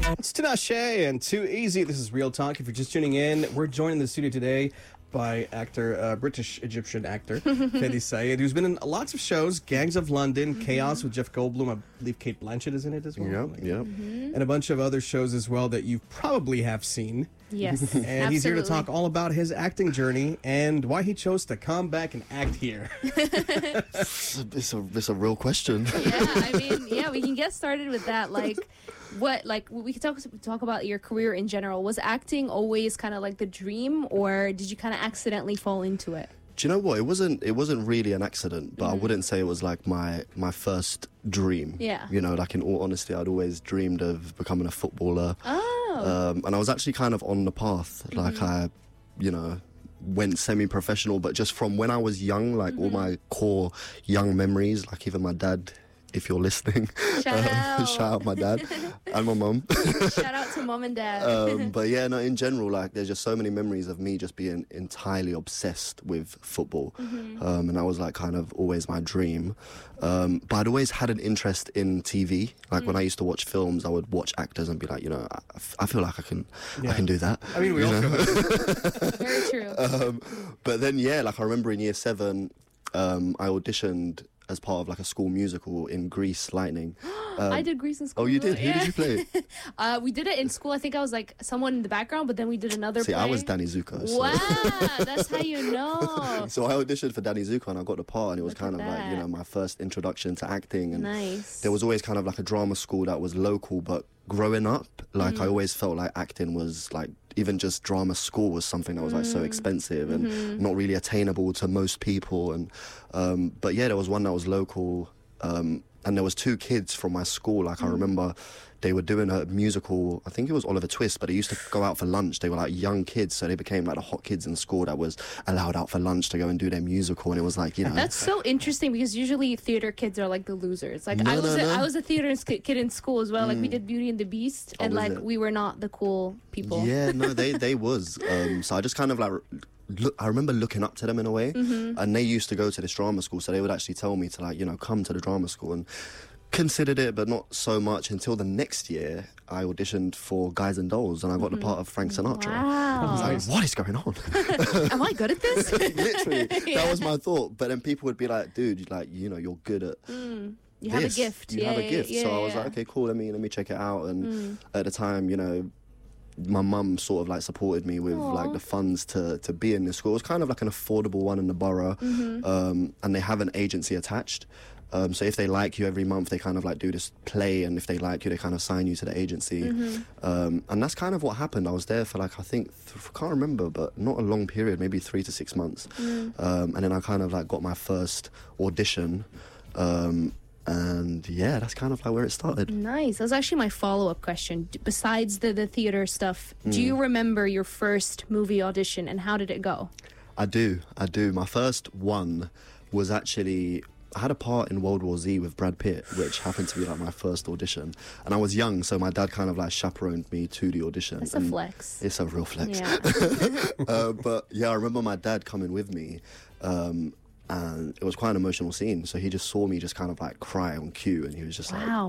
It's Tinashe and Too Easy. This is Real Talk. If you're just tuning in, we're joined in the studio today by British-Egyptian actor, Fedi Sayed, who's been in lots of shows, Gangs of London, Chaos with Jeff Goldblum, I believe Kate Blanchett is in it as well. Yep. And a bunch of other shows as well that you probably have seen. Yes, And he's here to talk all about his acting journey and why he chose to come back and act here. It's a real question. We can get started with that. We can talk about your career in general. Was acting always kind of like the dream, or did you kind of accidentally fall into it? Do you know what? It wasn't really an accident, but I wouldn't say it was like my first dream. Yeah. You know, like in all honesty, I'd always dreamed of becoming a footballer. Oh. And I was actually kind of on the path. Like I, went semi-professional, but just from when I was young, like all my core young memories, like even my dad, if you're listening, shout out my dad and my mum. Shout out to mom and dad. But yeah, no, in general, like there's just so many memories of me just being entirely obsessed with football. And that was like kind of always my dream. But I'd always had an interest in TV. Like when I used to watch films, I would watch actors and be like, I feel like I can do that. I mean, we all feel that. Very true. But then, like I remember in year 7, I auditioned as part of like a school musical in Grease Lightning. I did Grease in school. Oh, you did? Who did you play? We did it in school. I think I was like someone in the background, but then we did another play. I was Danny Zuko. So. Wow, that's how you know. So I auditioned for Danny Zuko and I got the part, and it was kind of like, my first introduction to acting. And nice. There was always kind of like a drama school that was local, but growing up, like I always felt like acting was like, even just drama school was something that was like so expensive and not really attainable to most people. And but yeah, there was one that was local, and there was 2 kids from my school. Like I remember they were doing a musical, I think it was Oliver Twist, but they used to go out for lunch. They were like young kids, so they became like the hot kids in school that was allowed out for lunch to go and do their musical. And it was like, That's so interesting, because usually theater kids are like the losers. Like I was a theater kid in school as well. Like we did Beauty and the Beast, and like we were not the cool people. Yeah, no, they was. So I just kind of like... I remember looking up to them in a way, and they used to go to this drama school, so they would actually tell me to like, come to the drama school, and considered it, but not so much until the next year I auditioned for Guys and Dolls, and I got the part of Frank Sinatra. Wow. I was like, what is going on? Am I good at this? Literally, that was my thought. But then people would be like, dude, like, you're good at You have a gift. You have a gift. So I was like, okay, cool, let me check it out. And at the time, my mum sort of like supported me with like the funds to be in this school. It was kind of like an affordable one in the borough, and they have an agency attached. So if they like you every month, they kind of like do this play, and if they like you, they kind of sign you to the agency. And that's kind of what happened. I was there for like, I think, I can't remember, but not a long period, maybe 3 to 6 months. And then I kind of like got my first audition. And yeah, that's kind of like where it started. Nice. That was actually my follow-up question. Besides the theater stuff, do you remember your first movie audition, and how did it go? I do. My first one was actually... I had a part in World War Z with Brad Pitt, which happened to be like my first audition. And I was young, so my dad kind of like chaperoned me to the audition. It's a flex. It's a real flex. Yeah. But yeah, I remember my dad coming with me, and it was quite an emotional scene. So he just saw me just kind of like cry on cue, and he was just like... Wow.